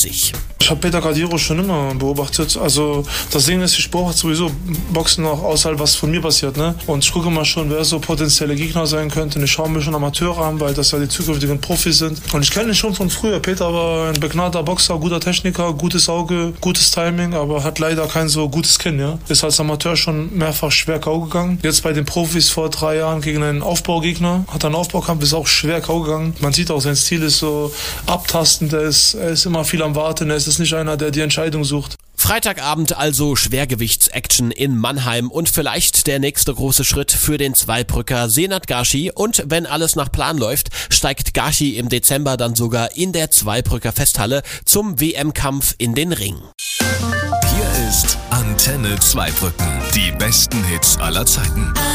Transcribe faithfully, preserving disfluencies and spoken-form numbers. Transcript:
sich. Ich habe Peter Cadiro schon immer beobachtet. Also das Ding ist, ich beobachte sowieso Boxen auch außerhalb, was von mir passiert, ne? Und ich gucke mal schon, wer so potenzielle Gegner sein könnte. Und ich schaue mir schon Amateure an, weil das ja die zukünftigen Profis sind. Und ich kenne ihn schon von früher. Peter war ein begnadeter Boxer, guter Techniker, gutes Auge, gutes Timing, aber hat leider kein so gutes Kinn, ja? Ist als Amateur schon mehrfach schwer K O gegangen. Jetzt bei den Profis vor drei Jahren gegen einen Aufbaugegner, hat er einen Aufbaukampf, ist auch schwer K O gegangen. Man sieht auch, sein Stil ist so abtastend, er ist, er ist immer viel am Warten, er ist nicht einer, der die Entscheidung sucht. Freitagabend also Schwergewichts-Action in Mannheim und vielleicht der nächste große Schritt für den Zweibrücker Senat Gashi. Und wenn alles nach Plan läuft, steigt Gashi im Dezember dann sogar in der Zweibrücker Festhalle zum W M-Kampf in den Ring. Hier ist Antenne Zweibrücken, die besten Hits aller Zeiten.